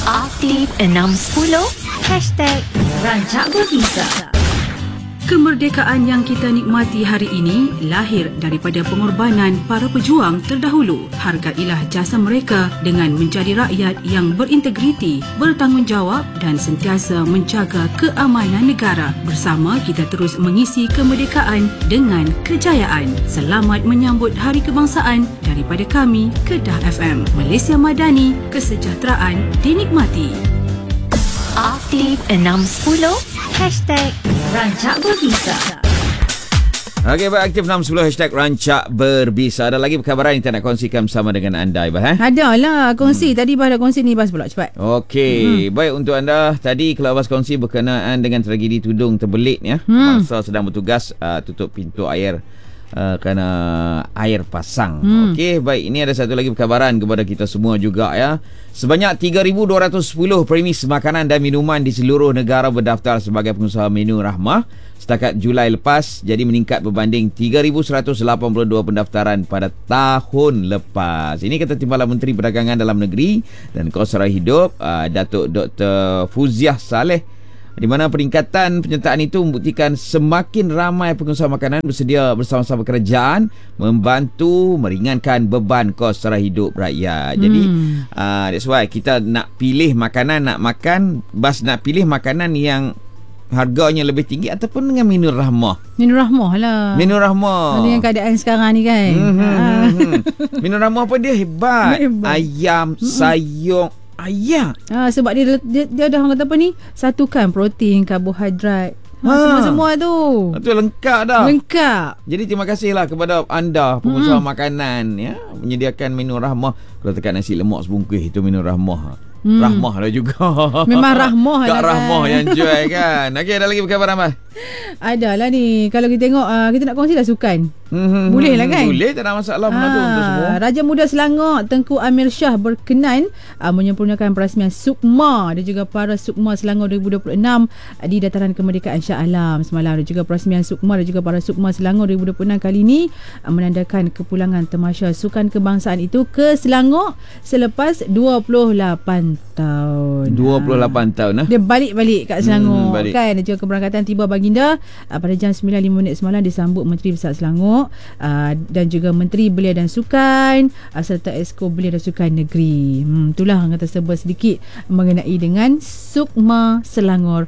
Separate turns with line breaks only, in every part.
Aktif 610 #Rancak Berbisa.
Kemerdekaan yang kita nikmati hari ini lahir daripada pengorbanan para pejuang terdahulu. Hargailah jasa mereka dengan menjadi rakyat yang berintegriti, bertanggungjawab dan sentiasa menjaga keamanan negara. Bersama kita terus mengisi kemerdekaan dengan kejayaan. Selamat menyambut Hari Kebangsaan daripada kami, Kedah FM. Malaysia Madani, kesejahteraan dinikmati.
Aktif 610 #Rancak Berbisa.
Okey, baik, Aktif 610 #Rancak Berbisa. Ada lagi perkabaran yang kita nak kongsikan bersama dengan anda, Ibah?
Ada lah kongsi. Tadi Ibah dah kongsi ni, Ibah pula cepat.
Okey, baik untuk anda. Tadi kalau Abang kongsi berkenaan dengan tragedi tudung terbelit ya. Masa sedang bertugas tutup pintu air kerana air pasang. Okey, baik, ini ada satu lagi perkabaran kepada kita semua juga ya. Sebanyak 3,210 premis makanan dan minuman di seluruh negara berdaftar sebagai pengusaha menu rahmah setakat Julai lepas, jadi meningkat berbanding 3,182 pendaftaran pada tahun lepas. Ini kata Timbalan Menteri Perdagangan Dalam Negeri dan Kos-Raya Hidup, Datuk Dr. Fuziah Saleh, di mana peningkatan penyertaan itu membuktikan semakin ramai pengusaha makanan bersedia bersama-sama kerajaan membantu meringankan beban kos sara hidup rakyat. Jadi that's why kita nak pilih makanan, nak makan, nak pilih makanan yang harganya lebih tinggi ataupun dengan menu rahmah.
Menu rahmah lah.
Menu rahmah.
Dengan keadaan sekarang ni kan.
Menu rahmah pun dia hebat. Ayam, sayur, ayam.
Sebab dia dah orang kata apa ni, satukan protein, karbohidrat, semua tu.
Itu lengkap dah.
Lengkap.
Jadi terima kasihlah kepada anda pengusaha makanan ya, menyediakan menu rahmah. Kalau tekan nasi lemak sebungkus itu menu rahmah. Rahmah lah juga.
Memang rahmah
lah. Kak
kan.
Rahmah yang jual kan. Okey, ada lagi perkabaran Abang?
Ada lah ni. Kalau kita tengok kita nak kongsi lah sukan. Boleh lah kan?
Boleh, tak ada masalah benda tu untuk semua.
Raja Muda Selangor Tengku Amir Shah berkenan menyempurnakan perasmian Sukma dan juga para Sukma Selangor 2026 di Dataran Kemerdekaan Shah Alam semalam. Dan juga perasmian Sukma dan juga para Sukma Selangor 2026 kali ini menandakan kepulangan tamasya sukan kebangsaan itu ke Selangor selepas 28 tahun.
28 tahun lah.
Dia balik-balik kat Selangor
balik.
kan. Dan juga keberangkatan tiba baginda pada jam 9.05 semalam disambut Menteri Besar Selangor dan juga Menteri Belia dan Sukan serta Esko Belia dan Sukan Negeri. Itulah yang kata serba sedikit mengenai dengan Sukma Selangor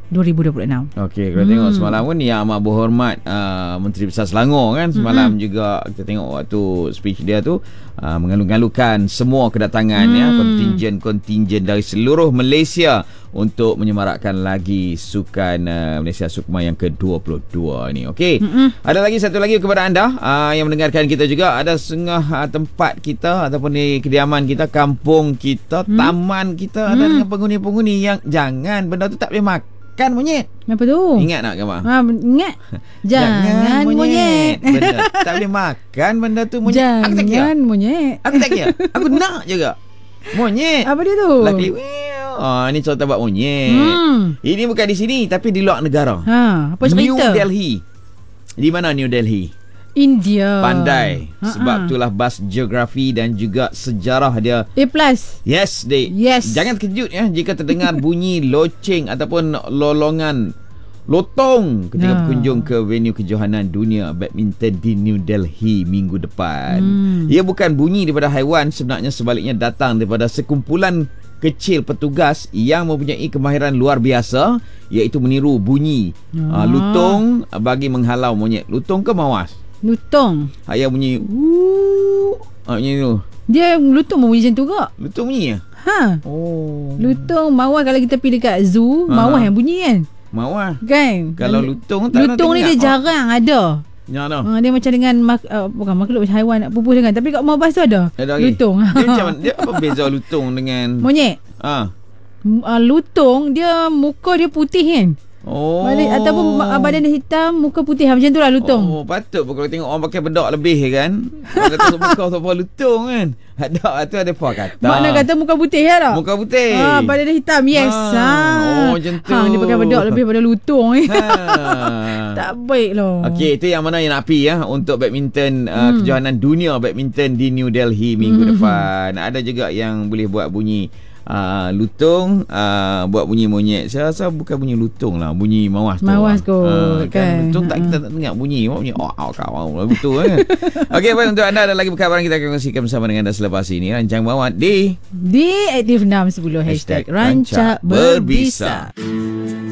2026.
Okey, kalau tengok semalam pun Yang Amat Berhormat Menteri Besar Selangor kan, semalam juga kita tengok waktu speech dia tu mengalu-ngalukan semua kedatangan ya, kontinjen dari seluruh Malaysia untuk menyemarakkan lagi sukan Malaysia Sukma yang ke-22 ni. Okey. Ada lagi satu lagi kepada anda yang mendengarkan kita juga, ada setengah tempat kita ataupun di kediaman kita, kampung kita, taman kita ada dengan penghuni-penghuni yang jangan benda tu tak boleh makan monyet.
Apa tu?
Ingat tak Kak Mak?
Ingat. Jangan monyet.
Benda tak boleh makan benda tu monyet.
Jangan monyet.
Aku tak kira. Aku nak juga monyet.
Apa dia tu?
Lagi ini contoh buat monyet. Ini bukan di sini tapi di luar negara.
Apa cerita?
New Delhi. Di mana New Delhi?
India.
Pandai. Sebab itulah bas geografi dan juga sejarah dia
A+.
Yes, Dek.
Yes.
Jangan terkejut ya jika terdengar bunyi loceng ataupun lotong ketika berkunjung ke venue kejohanan dunia badminton di New Delhi minggu depan. Ia bukan bunyi daripada haiwan, sebenarnya sebaliknya datang daripada sekumpulan kecil petugas yang mempunyai kemahiran luar biasa, iaitu meniru bunyi lutong bagi menghalau monyet. Lutong ke mawas?
Lutong.
Ayah bunyi bunyi tu.
Dia lutong bunyi macam tu kak?
Lutong bunyi ya?
Lutong, mawar kalau kita pergi dekat zoo, mawar yang bunyi kan?
Mawar.
Kan?
Kalau lutong tak
lutong ni dia jarang ada.
Ya dah.
Dia macam dengan bukan makhluk macam haiwan nak pupus dengan, tapi kat mawar tu ada. Lutong.
Dia macam dia apa beza lutong dengan
monyet? Lutong dia muka dia putih kan? Ataupun badan dia hitam, muka putih. Macam tu lah lutong.
Patut kalau tengok orang pakai bedak lebih kan. Orang kata muka tu apa lutong kan. Tu ada apa kata.
Makna kata muka putih lah tak?
Muka putih.
Badan dia hitam. Yes.
Macam tu.
Dia pakai bedak lebih pada lutong. Tak baik lah.
Okey, itu yang mana yang nak pergi ya untuk badminton kejohanan dunia badminton di New Delhi minggu depan. Ada juga yang boleh buat bunyi lutung buat bunyi monyet. Saya rasa bukan bunyi lutung lah, bunyi mawas tu.
Mawas kot, kan.
Lutung kita tak dengar bunyi kau betul kan. Okey, baik, untuk anda ada lagi perkabaran kita akan kongsikan bersama dengan anda selepas ini. Rancang bawat di
Aktif 610 #Rancak Berbisa.